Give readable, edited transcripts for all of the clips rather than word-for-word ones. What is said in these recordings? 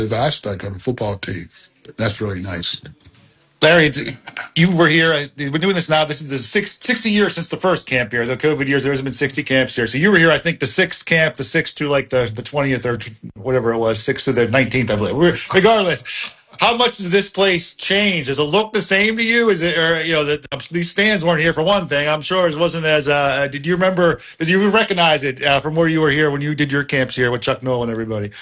positive aspect of the football team. That's really nice. Larry, you were here. We're doing this now. This is the 60 years since the first camp here. The COVID years, there hasn't been 60 camps here. So you were here, I think, the sixth camp, the sixth to like the 20th or whatever it was, sixth to the 19th, I believe. Regardless, how much does this place change? Does it look the same to you? Is it, or these stands weren't here for one thing. I'm sure it wasn't as. Did you remember? Did you recognize it from where you were here when you did your camps here with Chuck Noll and everybody?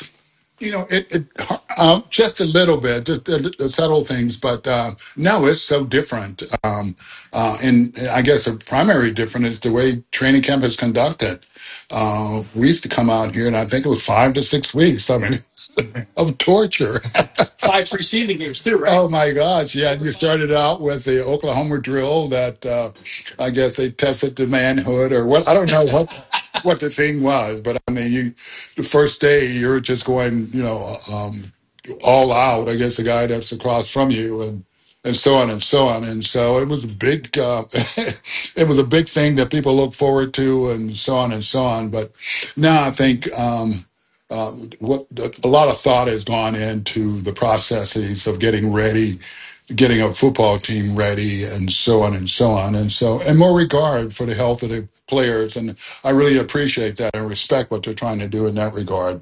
Just a little bit, just the subtle things, but no, it's so different. And I guess the primary difference is the way training camp is conducted. We used to come out here, and I think it was 5 to 6 weeks. I mean, of torture. 5 preceding games too, right? Oh my gosh! Yeah, you started out with the Oklahoma drill that I guess they tested the manhood or what. I don't know what the thing was, but I mean, the first day you're just going, all out against the guy that's across from you, and so on and so on. And so it was a big, it was a big thing that people look forward to, and so on and so on. But now I think. What a lot of thought has gone into the processes of getting ready, getting a football team ready, and so on and so on, and more regard for the health of the players, and I really appreciate that and respect what they're trying to do in that regard,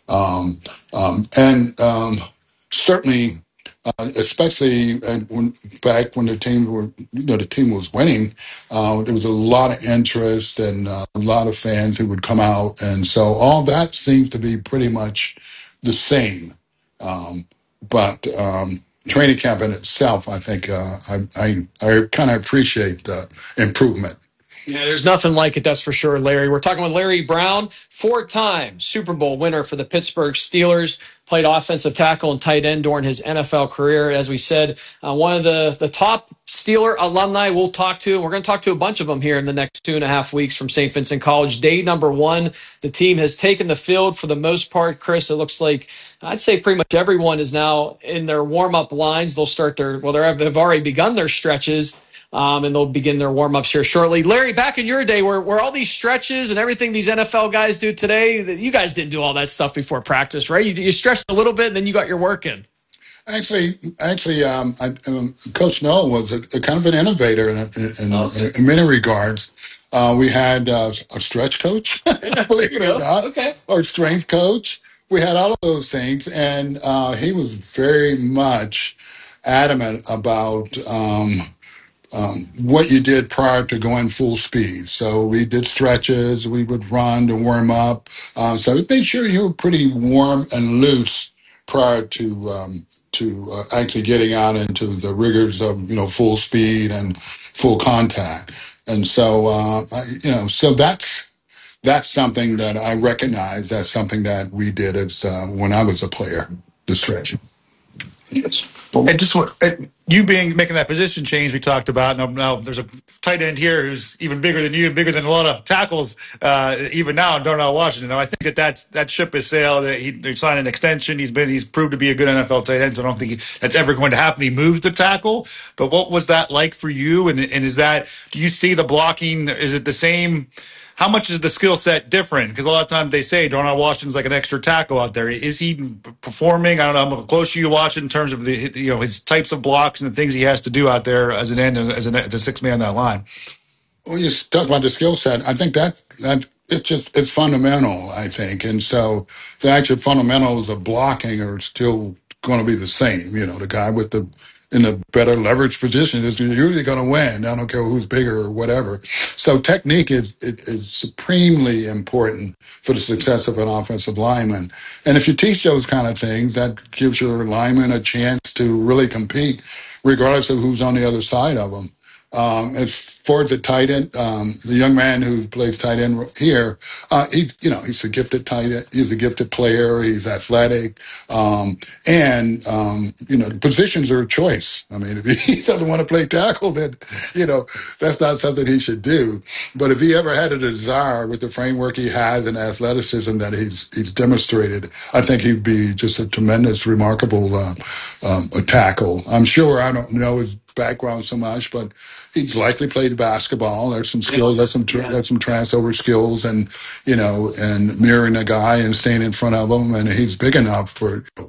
and certainly. Especially back when the team the team was winning, there was a lot of interest and a lot of fans who would come out, and so all that seems to be pretty much the same. But training camp in itself, I think I kind of appreciate the improvement. Yeah, there's nothing like it, that's for sure, Larry. We're talking with Larry Brown, 4-time Super Bowl winner for the Pittsburgh Steelers, played offensive tackle and tight end during his NFL career. As we said, one of the top Steeler alumni we'll talk to, and we're going to talk to a bunch of them here in the next 2.5 weeks from St. Vincent College. Day number 1, the team has taken the field for the most part. Chris, it looks like I'd say pretty much everyone is now in their warm-up lines. They'll start they've already begun their stretches. And they'll begin their warm-ups here shortly. Larry, back in your day, were all these stretches and everything these NFL guys do today, you guys didn't do all that stuff before practice, right? You stretched a little bit, and then you got your work in. Actually, Coach Noll was a kind of an innovator in many regards. We had a stretch coach, believe it or not, okay, or strength coach. We had all of those things, and he was very much adamant about what you did prior to going full speed. So we did stretches, we would run to warm up. So we made sure you were pretty warm and loose prior to actually getting out into the rigors of full speed and full contact. And so so that's something that I recognize. That's something that we did as when I was a player. The stretch. And just you making that position change we talked about. Now there's a tight end here who's even bigger than you and bigger than a lot of tackles even now in Darnell Washington. Now I think that ship has sailed. He signed an extension. He's proved to be a good NFL tight end. So I don't think that's ever going to happen. He moves to tackle. But what was that like for you? And do you see the blocking? Is it the same? How much is the skill set different? Because a lot of times they say Darnell Washington's like an extra tackle out there. Is he performing? I don't know. How close you watch in terms of his types of blocks and the things he has to do out there as an end, as a six man on that line. When you talk about the skill set, I think that it's fundamental. I think, and so the actual fundamentals of blocking are still going to be the same. The guy in the better leverage position is usually going to win. I don't care who's bigger or whatever. So technique is supremely important for the success of an offensive lineman. And if you teach those kind of things, that gives your lineman a chance to really compete, regardless of who's on the other side of them. As far as the tight end, the young man who plays tight end here, he's a gifted tight end. He's a gifted player. He's athletic. The positions are a choice. I mean, if he doesn't want to play tackle, then, that's not something he should do. But if he ever had a desire with the framework he has and athleticism that he's demonstrated, I think he'd be just a tremendous, remarkable tackle. I'm sure, I don't know his background so much, but he's likely played basketball. There's some skills, there's some transfer skills, and mirroring a guy and staying in front of him, and he's big enough for